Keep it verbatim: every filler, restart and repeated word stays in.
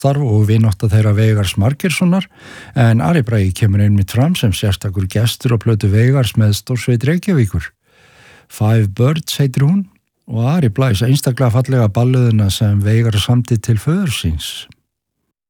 samstarf og vinátta þeirra Veigars Margeirssonar en Ari Bragi kemur einmitt fram sem sérstakur gestur á plötu Veigars með stórsveit Reykjavíkur. Five Birds heitir hún og Ari blæs einstaklega fallega ballöðuna sem Veigar samdi til föður síns.